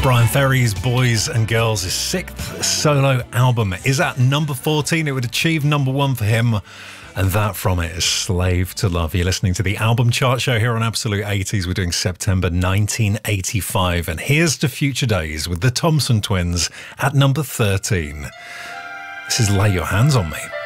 Brian Ferry's Boys and Girls' sixth solo album is at number 14. It would achieve number 1 for him, and that from it is Slave to Love. You're listening to the Album Chart Show here on Absolute 80s. We're doing September 1985, and here's to Future Days with the Thompson Twins at number 13. This is Lay Your Hands on Me.